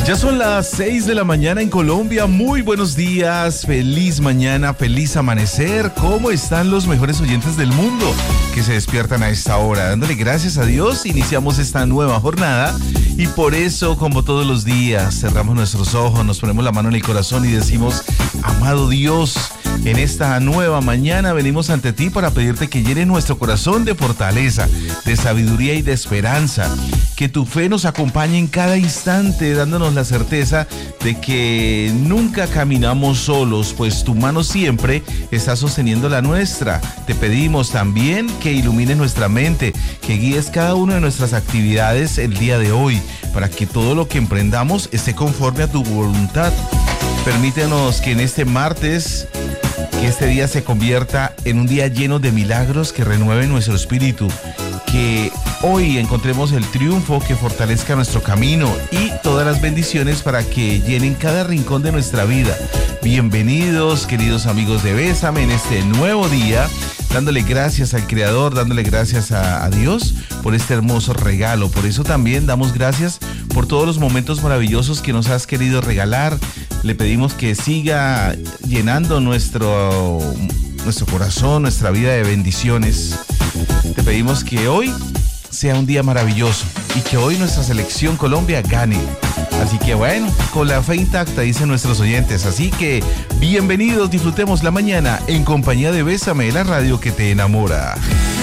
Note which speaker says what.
Speaker 1: Ya son las 6 de la mañana en Colombia. Muy buenos días, feliz mañana, feliz amanecer. ¿Cómo están los mejores oyentes del mundo que se despiertan a esta hora? Dándole gracias a Dios, iniciamos esta nueva jornada y por eso, como todos los días, cerramos nuestros ojos, nos ponemos la mano en el corazón y decimos: amado Dios, en esta nueva mañana venimos ante ti para pedirte que llene nuestro corazón de fortaleza, de sabiduría y de esperanza. Que tu fe nos acompañe en cada instante, dándonos la certeza de que nunca caminamos solos, pues tu mano siempre está sosteniendo la nuestra. Te pedimos también que ilumines nuestra mente, que guíes cada una de nuestras actividades el día de hoy, para que todo lo que emprendamos esté conforme a tu voluntad. Permítenos que en este martes, que este día se convierta en un día lleno de milagros que renueven nuestro espíritu, que hoy encontremos el triunfo que fortalezca nuestro camino y todas las bendiciones para que llenen cada rincón de nuestra vida. Bienvenidos, queridos amigos de Bésame, en este nuevo día, dándole gracias al Creador, dándole gracias a Dios por este hermoso regalo. Por eso también damos gracias por todos los momentos maravillosos que nos has querido regalar. Le pedimos que siga llenando nuestro corazón, nuestra vida de bendiciones. Te pedimos que hoy sea un día maravilloso y que hoy nuestra selección Colombia gane. Así que bueno, con la fe intacta, dicen nuestros oyentes. Así que bienvenidos, disfrutemos la mañana en compañía de Bésame, la radio que te enamora.